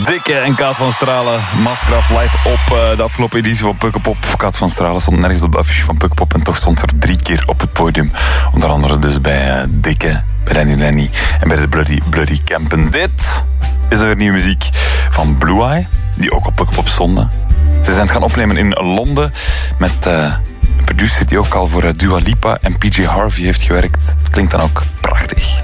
Dikke en Kaat van Stralen. Mastercraft live op de afgelopen editie van Pukkelpop. Kaat van Stralen stond nergens op de affiche van Pukkelpop. En toch stond er 3 keer op het podium. Onder andere dus bij Dikke, bij Lenny en bij de Bloody Campen. Dit is er nieuwe muziek van Blue Eye, die ook op Pukkelpop stonden. Ze zijn het gaan opnemen in Londen met een producer die ook al voor Dua Lipa en PJ Harvey heeft gewerkt. Het klinkt dan ook prachtig.